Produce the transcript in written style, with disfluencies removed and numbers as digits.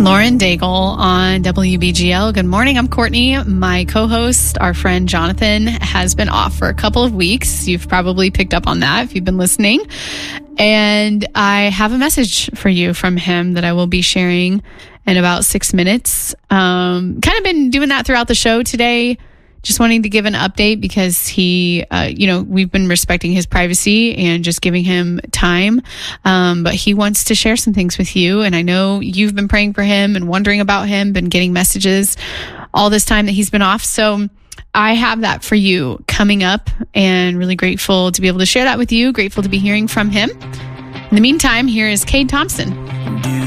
Lauren Daigle on WBGL. Good morning. I'm Courtney. My co-host, our friend Jonathan, has been off for a couple of weeks. You've probably picked up on that if you've been listening. And I have a message for you from him that I will be sharing in about 6 minutes. Kind of been doing that throughout the show today. Just wanting to give an update because we've been respecting his privacy and just giving him time. But he wants to share some things with you. And I know you've been praying for him and wondering about him, been getting messages all this time that he's been off. So I have that for you coming up and really grateful to be able to share that with you. Grateful to be hearing from him. In the meantime, here is Cade Thompson.